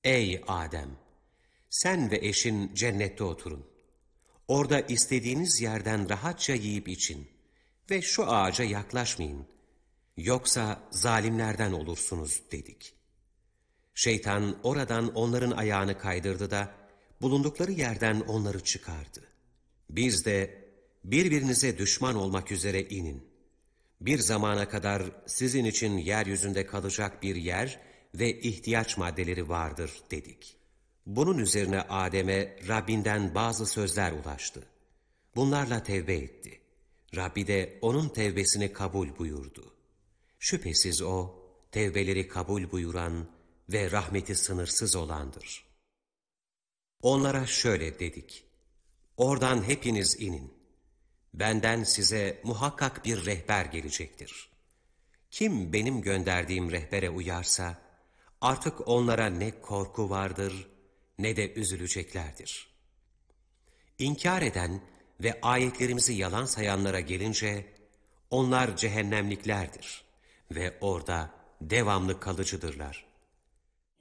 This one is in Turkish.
Ey Adem! Sen ve eşin cennette oturun. Orada istediğiniz yerden rahatça yiyip için ve şu ağaca yaklaşmayın. Yoksa zalimlerden olursunuz dedik. Şeytan oradan onların ayağını kaydırdı da bulundukları yerden onları çıkardı. Biz de birbirinize düşman olmak üzere inin. Bir zamana kadar sizin için yeryüzünde kalacak bir yer ve ihtiyaç maddeleri vardır dedik. Bunun üzerine Adem'e Rabbinden bazı sözler ulaştı. Bunlarla tevbe etti. Rabbi de onun tevbesini kabul buyurdu. Şüphesiz o, tevbeleri kabul buyuran ve rahmeti sınırsız olandır. Onlara şöyle dedik: oradan hepiniz inin. Benden size muhakkak bir rehber gelecektir. Kim benim gönderdiğim rehbere uyarsa, artık onlara ne korku vardır, ne de üzüleceklerdir. İnkar eden ve ayetlerimizi yalan sayanlara gelince, onlar cehennemliklerdir ve orada devamlı kalıcıdırlar.